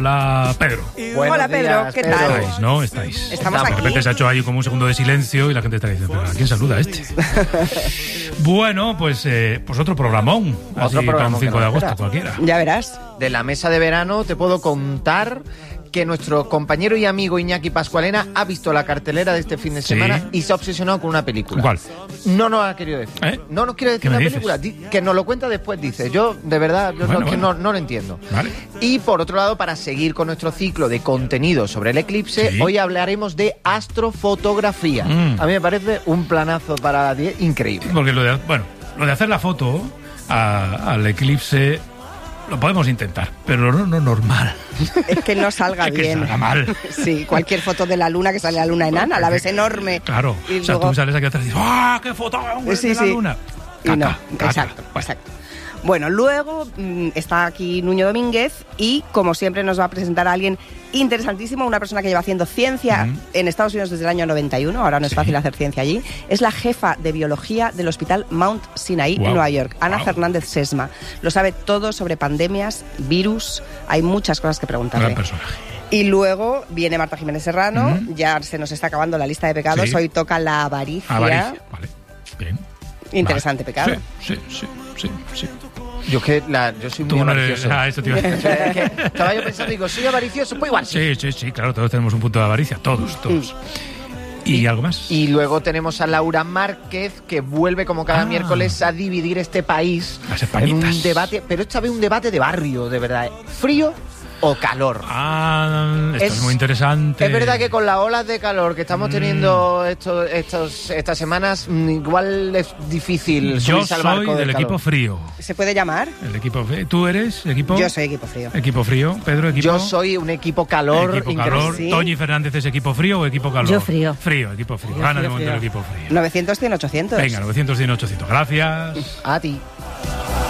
Hola, Pedro. Hola, Pedro, ¿qué tal? ¿Estáis, no? ¿Estáis? Estamos De aquí. repente se ha hecho ahí como un segundo de silencio y la gente está diciendo, ¿pero a quién saluda este? Bueno, pues otro programón. Así para un 5 de agosto cualquiera. Ya verás. De la mesa de verano te puedo contar que nuestro compañero y amigo Iñaki Pascualena ha visto la cartelera de este fin de semana y se ha obsesionado con una película. ¿Cuál? No nos ha querido decir. No nos quiere decir la película. Que nos lo cuenta después, dice. Yo, de verdad, no lo entiendo. Vale. Y por otro lado, para seguir con nuestro ciclo de contenido sobre el eclipse, hoy hablaremos de astrofotografía. A mí me parece un planazo para la 10 increíble. Porque lo de hacer la foto al eclipse lo podemos intentar, pero no normal. Es que no salga es bien. Que salga mal. Sí, cualquier foto de la luna, que sale la luna enana, la ves enorme. Claro, y o sea, luego... tú sales aquí atrás y dices, ¡ah, qué foto de la luna! Y no, exacto. Bueno, luego está aquí Nuño Domínguez y, como siempre, nos va a presentar a alguien interesantísimo, una persona que lleva haciendo ciencia en Estados Unidos desde el año 91, ahora no es fácil hacer ciencia allí. Es la jefa de biología del Hospital Mount Sinai en Nueva York, Ana Fernández Sesma. Lo sabe todo sobre pandemias, virus, hay muchas cosas que preguntarle. Gran personaje. Y luego viene Marta Jiménez Serrano, ya se nos está acabando la lista de pecados, hoy toca la avaricia. Vale, bien. Interesante pecado. Sí. Yo soy muy avaricioso. Eso te iba a decir. Estaba yo pensando, digo, ¿soy avaricioso? Pues igual. Sí, claro, todos tenemos un punto de avaricia, todos. ¿Y algo más? Y luego tenemos a Laura Márquez, que vuelve como cada miércoles a dividir este país en un debate, pero esta vez un debate de barrio, de verdad. ¿Frío o calor? Esto es muy interesante. Es verdad que con las olas de calor que estamos teniendo estas semanas, igual es difícil subirse al barco. Yo soy del equipo frío. ¿Se puede llamar? El equipo frío. ¿Tú eres equipo? Yo soy equipo frío. Equipo frío. Pedro, equipo. Yo soy un equipo calor. Equipo calor. ¿Sí? Toñi Fernández es equipo frío o equipo calor. Yo frío. Frío, equipo frío. Gana de momento el equipo frío. 900, 100, 800. Venga, 900, 100, 800. Gracias. A ti.